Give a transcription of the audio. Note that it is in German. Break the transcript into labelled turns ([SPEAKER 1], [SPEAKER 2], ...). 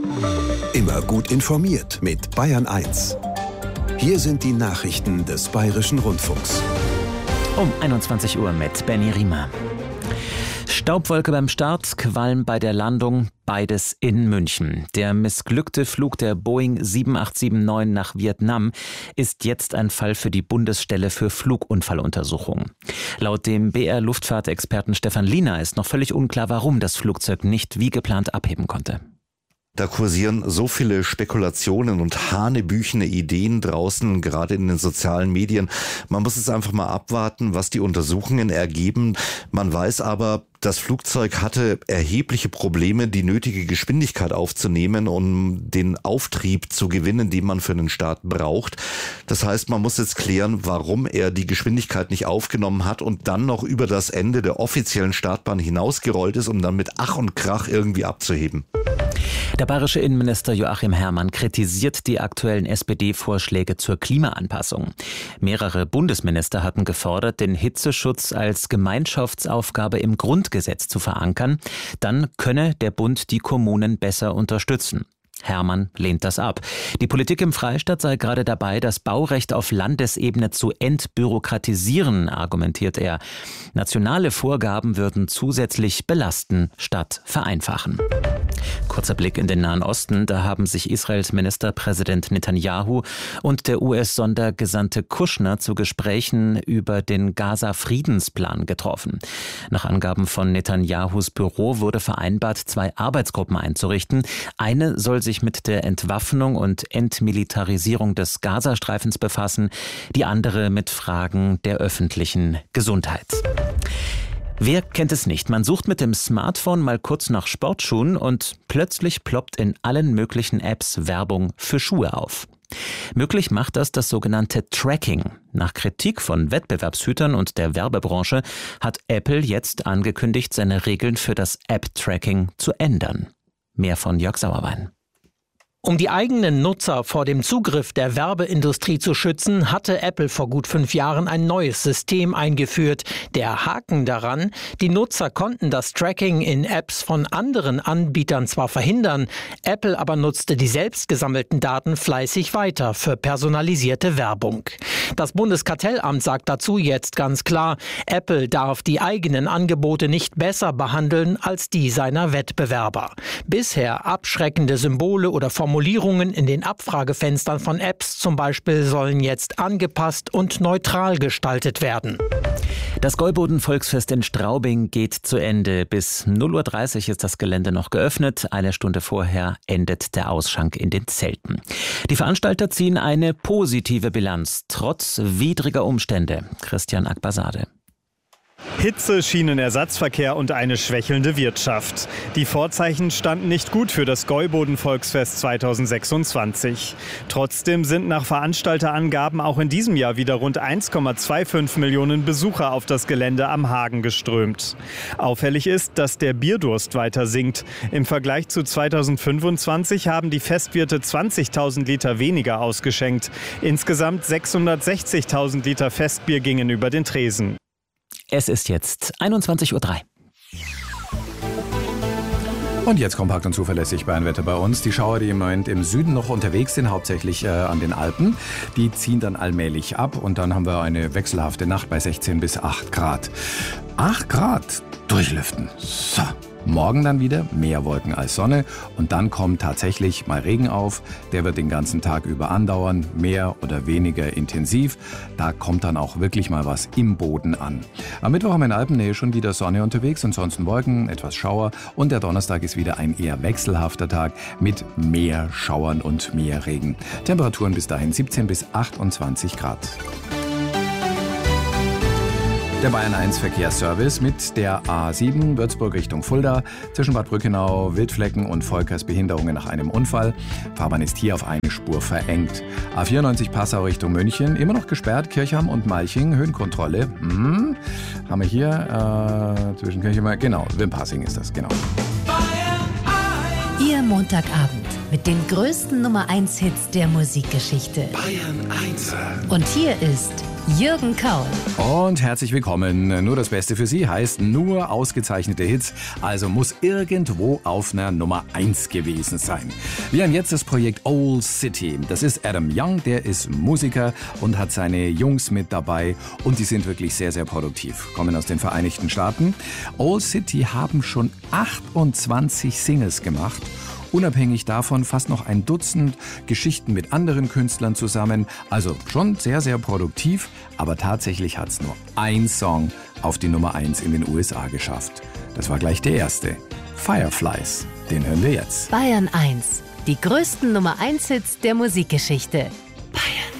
[SPEAKER 1] Immer gut informiert mit Bayern 1. Hier sind die Nachrichten des Bayerischen Rundfunks.
[SPEAKER 2] Um 21 Uhr mit Benny Riemer. Staubwolke beim Start, Qualm bei der Landung, beides in München. Der missglückte Flug der Boeing 7879 nach Vietnam ist jetzt ein Fall für die Bundesstelle für Flugunfalluntersuchungen. Laut dem BR-Luftfahrtexperten Stefan Liener ist noch völlig unklar, warum das Flugzeug nicht wie geplant abheben konnte.
[SPEAKER 3] Da kursieren so viele Spekulationen und hanebüchene Ideen draußen, gerade in den sozialen Medien. Man muss jetzt einfach mal abwarten, was die Untersuchungen ergeben. Man weiß aber, das Flugzeug hatte erhebliche Probleme, die nötige Geschwindigkeit aufzunehmen, um den Auftrieb zu gewinnen, den man für den Start braucht. Das heißt, man muss jetzt klären, warum er die Geschwindigkeit nicht aufgenommen hat und dann noch über das Ende der offiziellen Startbahn hinausgerollt ist, um dann mit Ach und Krach irgendwie abzuheben.
[SPEAKER 2] Der bayerische Innenminister Joachim Herrmann kritisiert die aktuellen SPD-Vorschläge zur Klimaanpassung. Mehrere Bundesminister hatten gefordert, den Hitzeschutz als Gemeinschaftsaufgabe im Grundgesetz zu verankern. Dann könne der Bund die Kommunen besser unterstützen. Herrmann lehnt das ab. Die Politik im Freistaat sei gerade dabei, das Baurecht auf Landesebene zu entbürokratisieren, argumentiert er. Nationale Vorgaben würden zusätzlich belasten statt vereinfachen. Kurzer Blick in den Nahen Osten. Da haben sich Israels Ministerpräsident Netanyahu und der US-Sondergesandte Kushner zu Gesprächen über den Gaza-Friedensplan getroffen. Nach Angaben von Netanyahus Büro wurde vereinbart, 2 Arbeitsgruppen einzurichten. Eine soll sich mit der Entwaffnung und Entmilitarisierung des Gazastreifens befassen, die andere mit Fragen der öffentlichen Gesundheit. Wer kennt es nicht? Man sucht mit dem Smartphone mal kurz nach Sportschuhen und plötzlich ploppt in allen möglichen Apps Werbung für Schuhe auf. Möglich macht das sogenannte Tracking. Nach Kritik von Wettbewerbshütern und der Werbebranche hat Apple jetzt angekündigt, seine Regeln für das App-Tracking zu ändern. Mehr von Jörg Sauerwein.
[SPEAKER 4] Um die eigenen Nutzer vor dem Zugriff der Werbeindustrie zu schützen, hatte Apple vor gut 5 Jahren ein neues System eingeführt. Der Haken daran: Die Nutzer konnten das Tracking in Apps von anderen Anbietern zwar verhindern, Apple aber nutzte die selbst gesammelten Daten fleißig weiter für personalisierte Werbung. Das Bundeskartellamt sagt dazu jetzt ganz klar, Apple darf die eigenen Angebote nicht besser behandeln als die seiner Wettbewerber. Bisher abschreckende Symbole oder Formulierungen in den Abfragefenstern von Apps zum Beispiel sollen jetzt angepasst und neutral gestaltet werden.
[SPEAKER 2] Das Gäuboden-Volksfest in Straubing geht zu Ende. Bis 0:30 Uhr ist das Gelände noch geöffnet. 1 Stunde vorher endet der Ausschank in den Zelten. Die Veranstalter ziehen eine positive Bilanz, trotz widriger Umstände. Christian Akbasade.
[SPEAKER 5] Hitze, Schienenersatzverkehr und eine schwächelnde Wirtschaft. Die Vorzeichen standen nicht gut für das Gäuboden-Volksfest 2026. Trotzdem sind nach Veranstalterangaben auch in diesem Jahr wieder rund 1,25 Millionen Besucher auf das Gelände am Hagen geströmt. Auffällig ist, dass der Bierdurst weiter sinkt. Im Vergleich zu 2025 haben die Festwirte 20.000 Liter weniger ausgeschenkt. Insgesamt 660.000 Liter Festbier gingen über den Tresen.
[SPEAKER 2] Es ist jetzt 21:03 Uhr.
[SPEAKER 6] Und jetzt kompakt und zuverlässig Bayernwetter bei uns. Die Schauer, die im Moment im Süden noch unterwegs sind, hauptsächlich an den Alpen, die ziehen dann allmählich ab und dann haben wir eine wechselhafte Nacht bei 16 bis 8 Grad. 8 Grad durchlüften. So. Morgen dann wieder mehr Wolken als Sonne und dann kommt tatsächlich mal Regen auf. Der wird den ganzen Tag über andauern, mehr oder weniger intensiv. Da kommt dann auch wirklich mal was im Boden an. Am Mittwoch haben wir in Alpennähe schon wieder Sonne unterwegs, ansonsten Wolken, etwas Schauer und der Donnerstag ist wieder ein eher wechselhafter Tag mit mehr Schauern und mehr Regen. Temperaturen bis dahin 17 bis 28 Grad. Der Bayern 1 Verkehrsservice mit der A7 Würzburg Richtung Fulda. Zwischen Bad Brückenau, Wildflecken und Volkers Behinderungen nach einem Unfall. Fahrbahn ist hier auf eine Spur verengt. A94 Passau Richtung München, immer noch gesperrt. Kirchham und Malching, Höhenkontrolle. Haben wir hier zwischen Kirchham, genau, Wimpassing ist das, genau.
[SPEAKER 7] Ihr Montagabend. mit den größten Nummer-1-Hits der Musikgeschichte.
[SPEAKER 1] Bayern 1.
[SPEAKER 7] Und hier ist Jürgen Kaul.
[SPEAKER 6] Und herzlich willkommen. Nur das Beste für Sie heißt nur ausgezeichnete Hits, also muss irgendwo auf einer Nummer 1 gewesen sein. Wir haben jetzt das Projekt Old City. Das ist Adam Young, der ist Musiker und hat seine Jungs mit dabei und die sind wirklich sehr, sehr produktiv. Kommen aus den Vereinigten Staaten. Old City haben schon 28 Singles gemacht. Unabhängig davon fast noch ein Dutzend Geschichten mit anderen Künstlern zusammen. Also schon sehr, sehr produktiv. Aber tatsächlich hat es nur ein Song auf die Nummer 1 in den USA geschafft. Das war gleich der erste. Fireflies. Den hören wir jetzt.
[SPEAKER 7] Bayern 1. Die größten Nummer-1-Hits der Musikgeschichte.